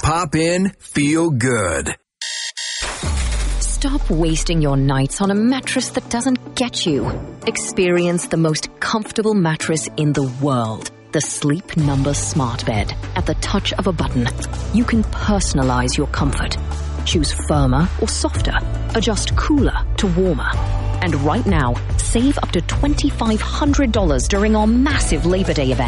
Pop in, feel good. Stop wasting your nights on a mattress that doesn't get you. Experience the most comfortable mattress in the world. The Sleep Number Smart Bed. At the touch of a button, you can personalize your comfort. Choose firmer or softer. Adjust cooler to warmer. And right now, save up to $2,500 during our massive Labor Day event.